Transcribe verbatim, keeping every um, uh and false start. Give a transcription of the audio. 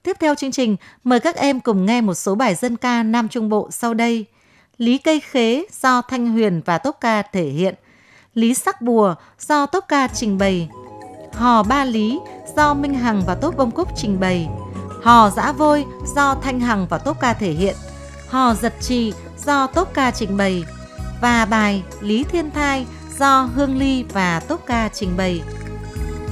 Tiếp theo chương trình, mời các em cùng nghe một số bài dân ca Nam Trung Bộ sau đây. Lý Cây Khế do Thanh Huyền và tốp ca thể hiện. Lý Sắc Bùa do tốp ca trình bày. Hò Ba Lý do Minh Hằng và tốp bông cúc trình bày. Hò Dã Vôi do Thanh Hằng và tốp ca thể hiện. Hò Giật Trì do tốp ca trình bày. Và bài Lý Thiên Thai do Hương Ly và tốp ca trình bày.